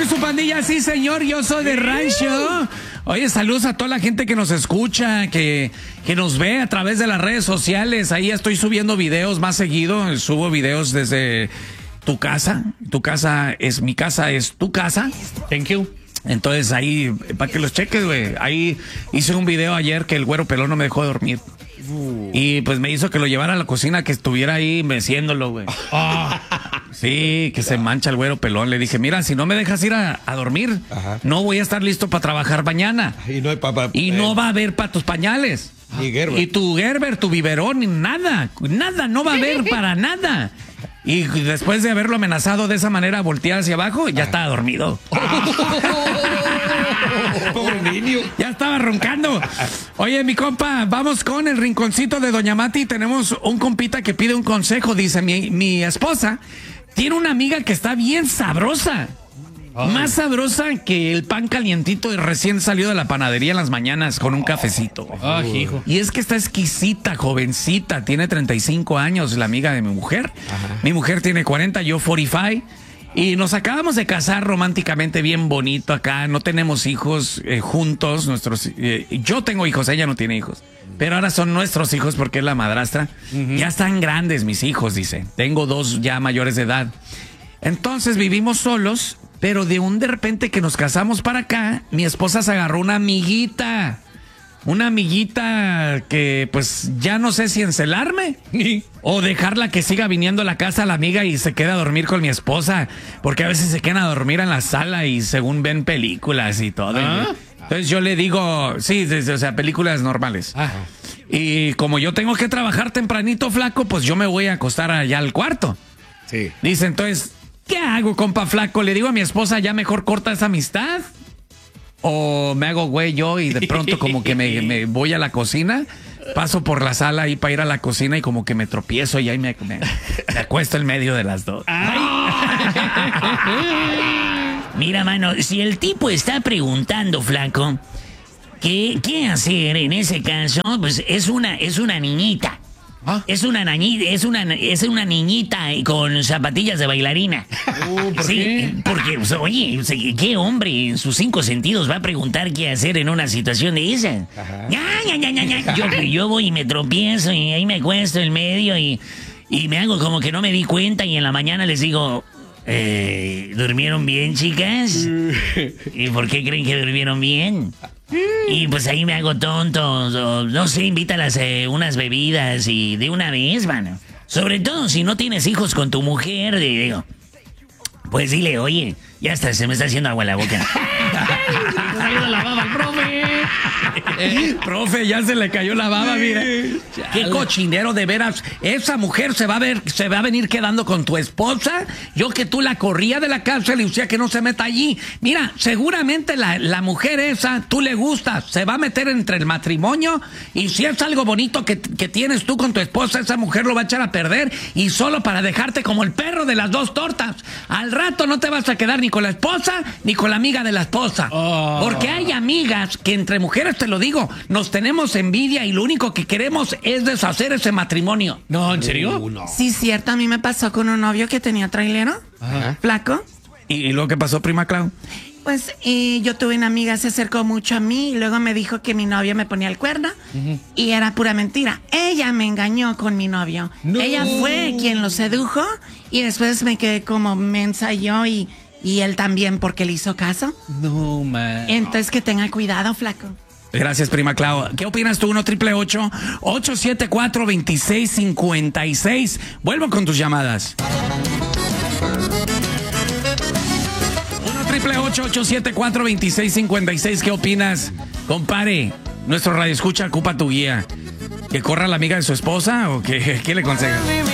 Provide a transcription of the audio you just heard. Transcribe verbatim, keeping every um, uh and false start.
somos su pandilla, sí señor, yo soy de rancho. Oye, saludos a toda la gente que nos escucha, que, que nos ve a través de las redes sociales. Ahí estoy subiendo videos más seguido, subo videos desde tu casa. Tu casa es mi casa, es tu casa. Thank you. Entonces ahí, para que los cheques, güey. Ahí hice un video ayer que el güero pelón no me dejó dormir. Uh. Y pues me hizo que lo llevara a la cocina, que estuviera ahí meciéndolo, güey. Oh. Sí, que se mancha el güero pelón. Le dije, mira, si no me dejas ir a, a dormir, ajá, no voy a estar listo para trabajar mañana. Y no hay papá. Y eh. no va a haber para tus pañales. Ni Gerber. Y tu Gerber, tu biberón, ni nada. Nada, no va a haber para nada. Y después de haberlo amenazado de esa manera, voltear hacia abajo, ya estaba dormido. Pobre niño. Ya estaba roncando. Oye, mi compa, vamos con el rinconcito de Doña Mati. Tenemos un compita que pide un consejo. Dice, mi, mi esposa tiene una amiga que está bien sabrosa. Ay. Más sabrosa que el pan calientito y recién salido de la panadería en las mañanas con un cafecito. Ay, hijo. Y es que está exquisita, jovencita, tiene treinta y cinco años, la amiga de mi mujer. Ajá. Mi mujer tiene cuarenta, yo cuarenta y cinco. Y nos acabamos de casar románticamente, bien bonito acá. No tenemos hijos eh, juntos. Nuestros, eh, yo tengo hijos, ella no tiene hijos. Pero ahora son nuestros hijos porque es la madrastra. Uh-huh. Ya están grandes mis hijos, dice. Tengo dos ya mayores de edad. Entonces vivimos solos. Pero de un de repente que nos casamos para acá, mi esposa se agarró una amiguita. Una amiguita que pues ya no sé si encelarme o dejarla que siga viniendo a la casa la amiga y se queda a dormir con mi esposa. Porque a veces se quedan a dormir en la sala y según ven películas y todo. ¿Ah? Entonces yo le digo, sí, o sea, películas normales. Ah. Y como yo tengo que trabajar tempranito, flaco, pues yo me voy a acostar allá al cuarto. Sí. Dice, entonces, ¿qué hago, compa flaco? Le digo a mi esposa, ya mejor corta esa amistad. O me hago güey yo y de pronto como que me, me voy a la cocina, paso por la sala ahí para ir a la cocina y como que me tropiezo y ahí me, me, me acuesto en medio de las dos. Ay. Mira, mano, si el tipo está preguntando, flaco, ¿qué, qué hacer en ese caso? Pues es una, es una niñita. ¿Ah? Es una nañita, es una, es una niñita con zapatillas de bailarina. Uh, ¿por sí, qué? Porque, oye, ¿qué hombre en sus cinco sentidos va a preguntar qué hacer en una situación de esa? Ya, ya, ya, ya, ya. Yo, yo voy y me tropiezo y ahí me acuesto en medio y, y me hago como que no me di cuenta y en la mañana les digo, eh, ¿durmieron bien, chicas? ¿Y por qué creen que durmieron bien? Y pues ahí me hago tonto, o, no sé, invítalas eh, unas bebidas y de una vez, mano. Sobre todo si no tienes hijos con tu mujer, digo, pues dile, oye, ya está, se me está haciendo agua en la boca. Se salió la baba, profe. Eh, profe, ya se le cayó la baba, mira. Qué cochinero, de veras. Esa mujer se va a ver, se va a venir quedando con tu esposa. Yo que tú la corría de la cárcel y decía que no se meta allí. Mira, seguramente la, la mujer esa, tú le gustas, se va a meter entre el matrimonio y si es algo bonito que, que tienes tú con tu esposa, esa mujer lo va a echar a perder y solo para dejarte como el perro de las dos tortas. Al rato no te vas a quedar ni con la esposa ni con la amiga de la esposa. Oh. Porque hay amigas que entre mujeres, te lo digo, nos tenemos envidia y lo único que queremos es deshacer ese matrimonio. No, ¿en serio? Uh, no. Sí, cierto, a mí me pasó con un novio que tenía trailero, ajá, flaco. ¿Y, y luego qué pasó, prima Clau? Pues eh, yo tuve una amiga, se acercó mucho a mí y luego me dijo que mi novio me ponía el cuerno, uh-huh, y era pura mentira. Ella me engañó con mi novio. No. Ella fue quien lo sedujo y después me quedé como mensa yo y, y él también porque le hizo caso. No, man. Entonces que tenga cuidado, flaco. Gracias, prima Clau. ¿Qué opinas tú? uno triple ocho, ocho siete cuatro, dos seis cinco seis. Vuelvo con tus llamadas. uno triple ocho, ocho siete cuatro, dos seis cinco seis. ¿Qué opinas? Compare, nuestro radio escucha ocupa tu guía. ¿Que corra la amiga de su esposa o qué, qué le aconsejas?